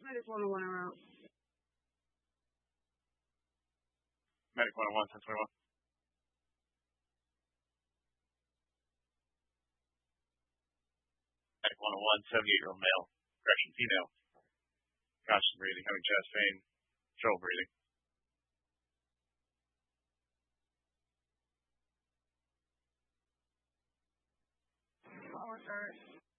Medic 101 en route. Medic 101, 1021. Medic 101, 78-year-old male, correction female, conscious breathing, having chest pain, trouble breathing. Power start.